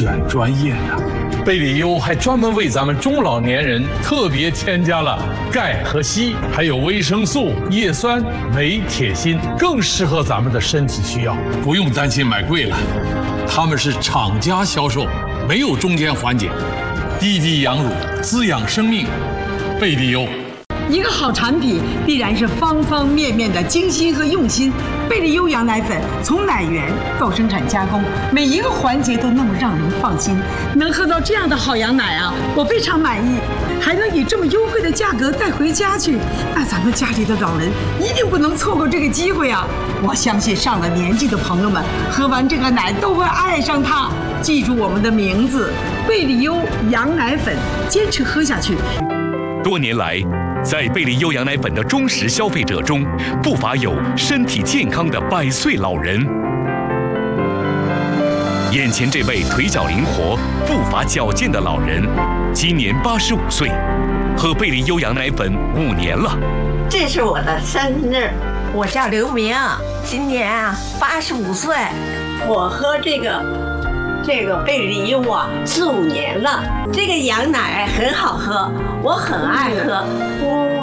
选专业呢。贝里优还专门为咱们中老年人特别添加了钙和硒，还有维生素、叶酸、镁、铁、锌，更适合咱们的身体需要。不用担心买贵了，他们是厂家销售，没有中间环节，滴滴养乳，滋养生命。贝里优。 一个好产品必然是方方面面的精心和用心。贝利优羊奶粉从奶源到生产加工，每一个环节都那么让人放心。能喝到这样的好羊奶啊，我非常满意。还能以这么优惠的价格带回家去，那咱们家里的老人一定不能错过这个机会啊！我相信上了年纪的朋友们喝完这个奶都会爱上它。记住我们的名字，贝利优羊奶粉，坚持喝下去。 多年来，在贝利优羊奶粉的忠实消费者中，不乏有身体健康的100岁老人。眼前这位腿脚灵活、步伐矫健的老人，今年85岁，喝贝利优羊奶粉5年了。 这是我的生日， 我叫刘明，今年85岁。 我喝这个贝利优啊4、5年了，这个羊奶很好喝，我很爱喝。